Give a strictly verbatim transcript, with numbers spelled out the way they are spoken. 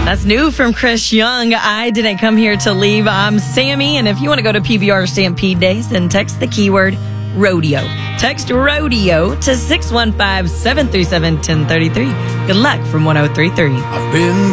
That's new from Chris Young. I didn't come here to leave. I'm Sammy, and if you want to go to P B R Stampede Days, then text the keyword rodeo. Text rodeo to six one five, seven three seven, one zero three three. Good luck from one oh three three. I've been